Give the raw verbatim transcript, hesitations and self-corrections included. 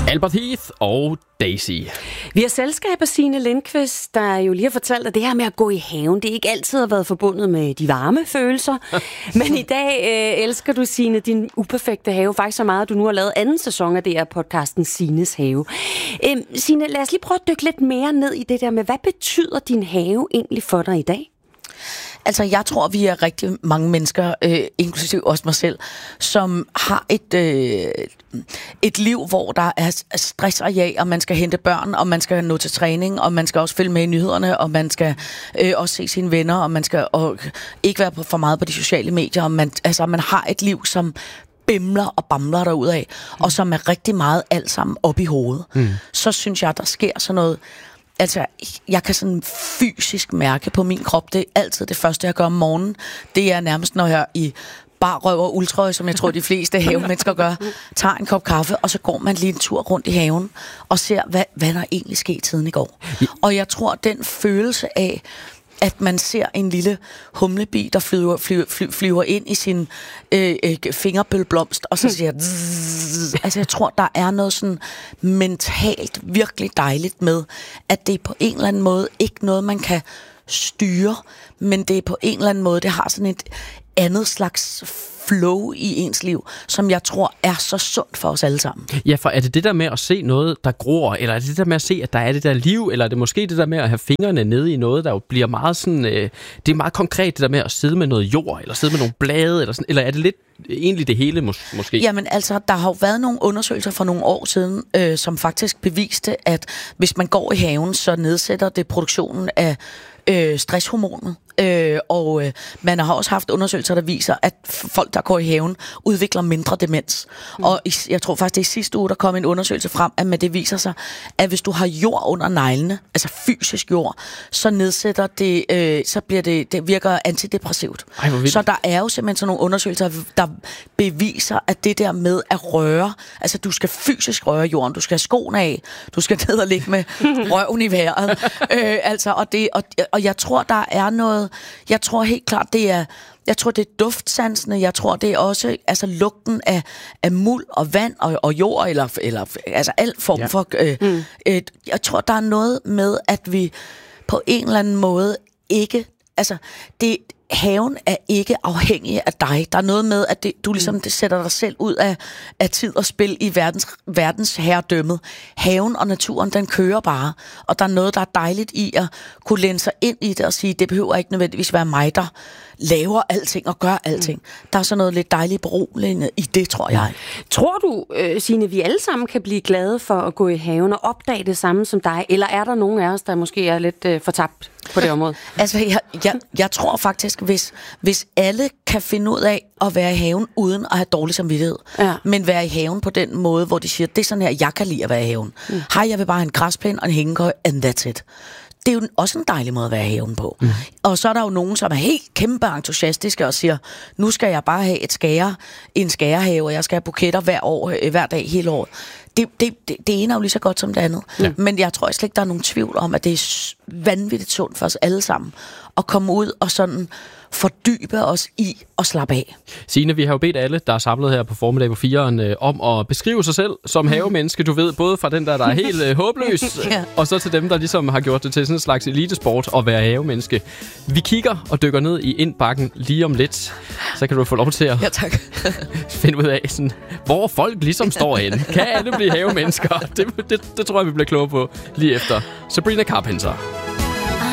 Albert Heath og Daisy. Vi har selskab af Signe Lindqvist, der jo lige har fortalt, at det her med at gå i haven, det ikke altid har været forbundet med de varme følelser. Men i dag øh, elsker du, Signe, din uperfekte have faktisk så meget, at du nu har lavet anden sæson af det her podcasten Signes Have. Øh, Signe, lad os lige prøve at dykke lidt mere ned i det der med, hvad betyder din have egentlig for dig i dag? Altså, jeg tror, vi er rigtig mange mennesker, øh, inklusive også mig selv, som har et, øh, et liv, hvor der er stress og jag, og man skal hente børn, og man skal nå til træning, og man skal også følge med i nyhederne, og man skal øh, også se sine venner, og man skal og ikke være på, for meget på de sociale medier. Og man, altså, man har et liv, som bimler og bamler derudad, mm. og som er rigtig meget alt sammen op i hovedet. Mm. Så synes jeg, der sker sådan noget. Altså, jeg kan sådan fysisk mærke på min krop, det er altid det første, jeg gør om morgenen. Det er nærmest, når jeg i bar røv og uldtrøje, som jeg tror, de fleste havemennesker gør, tager en kop kaffe, og så går man lige en tur rundt i haven, og ser, hvad, hvad der egentlig skete siden i går. Og jeg tror, den følelse af, at man ser en lille humlebi, der flyver, flyver, flyver, flyver ind i sin øh, øh, fingerbølblomst, og så siger zzz, altså jeg tror, der er noget sådan mentalt virkelig dejligt med, at det er på en eller anden måde ikke noget, man kan styre, men det er på en eller anden måde, det har sådan et andet slags flow i ens liv, som jeg tror er så sundt for os alle sammen. Ja, for er det det der med at se noget, der gror, eller er det det der med at se, at der er det der liv, eller er det måske det der med at have fingrene nede i noget, der jo bliver meget sådan, øh, det er meget konkret det der med at sidde med noget jord, eller sidde med nogle blade, eller sådan, eller er det lidt egentlig det hele mås- måske? Jamen altså, der har jo været nogle undersøgelser for nogle år siden, øh, som faktisk beviste, at hvis man går i haven, så nedsætter det produktionen af øh, stresshormonet. Øh, og øh, man har også haft undersøgelser, der viser, at folk, der går i haven, udvikler mindre demens. Mm. Og i, jeg tror faktisk, det er sidste uge, der kom en undersøgelse frem, at med det viser sig, at hvis du har jord under neglene, altså fysisk jord, så nedsætter det, øh, så bliver det, det virker antidepressivt. Ej, så der er jo simpelthen sådan nogle undersøgelser, der beviser, at det der med at røre, altså du skal fysisk røre jorden, du skal have skoene af, du skal ned og ligge med røven i vejret. øh, altså, og, det, og, og jeg tror, der er noget. Jeg tror helt klart, det er, jeg tror, det er duftsansene. Jeg tror, det er også altså lugten af, af muld og vand og, og jord, eller, eller altså al form ja. for... Øh, mm. øh, jeg tror, der er noget med, at vi på en eller anden måde ikke... Altså, det, haven er ikke afhængig af dig. Der er noget med, at det, du ligesom det sætter dig selv ud af, af tid og spil i verdens, verdens herredømmet. Haven og naturen, den kører bare. Og der er noget, der er dejligt i at kunne læne sig ind i det og sige, det behøver ikke nødvendigvis være mig, der laver alting og gør alting. Mm. Der er sådan noget lidt dejligt beroligende i det, tror jeg. Tror du, øh, Signe, vi alle sammen kan blive glade for at gå i haven og opdage det samme som dig? Eller er der nogen af os, der måske er lidt øh, fortabt på det område? Altså, jeg, jeg, jeg tror faktisk, hvis, hvis alle kan finde ud af at være i haven uden at have dårlig samvittighed, ja. men være i haven på den måde, hvor de siger, det er sådan her, jeg kan lide at være i haven. Mm. Hej, jeg vil bare have en græsplæne og en hængekøj, and that's it. Det er jo også en dejlig måde at være i haven på. Mm. Og så er der jo nogen, som er helt kæmpe entusiastiske og siger, nu skal jeg bare have et skære, en skærehave, og jeg skal have buketter hver år, hver dag, hele året. Det, det, det, det ene er jo lige så godt som det andet. Ja. Men jeg tror slet ikke, der er nogen tvivl om, at det er vanvittigt sundt for os alle sammen at komme ud og sådan fordybe os i og slappe af. Signe, vi har jo bedt alle, der er samlet her på formiddag på fireren, øh, om at beskrive sig selv som havemenneske. Du ved, både fra den der, der er helt øh, håbløs, ja. og så til dem, der ligesom har gjort det til sådan en slags elitesport at være havemenneske. Vi kigger og dykker ned i indbakken lige om lidt. Så kan du få lov til at ja, tak. finde ud af, sådan, hvor folk ligesom står henne. Kan alle blive havemennesker? Det, det, det tror jeg, vi bliver kloge på lige efter Sabrina Carpenter.